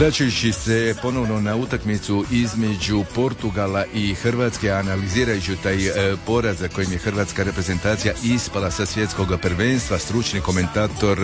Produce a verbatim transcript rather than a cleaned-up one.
Vraćajući se ponovno na utakmicu između Portugala i Hrvatske, analizirajući taj e, poraz za kojim je hrvatska reprezentacija ispala sa svjetskog prvenstva, stručni komentator